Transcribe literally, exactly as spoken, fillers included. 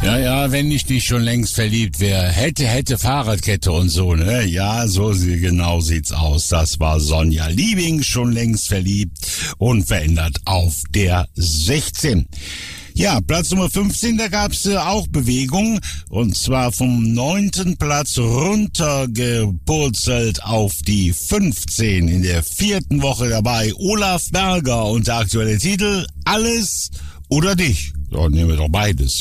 Ja, ja, wenn ich nicht schon längst verliebt wäre. Hätte, hätte Fahrradkette und so, ne? Ja, so sie- genau sieht's aus. Das war Sonja Liebing, schon längst verliebt und verändert auf der sechzehn. Ja, Platz Nummer fünfzehn, da gab's äh, auch Bewegung, und zwar vom neunten Platz runtergepurzelt auf die fünfzehn. In der vierten Woche dabei Olaf Berger und der aktuelle Titel Alles oder dich. So, nehmen wir doch beides.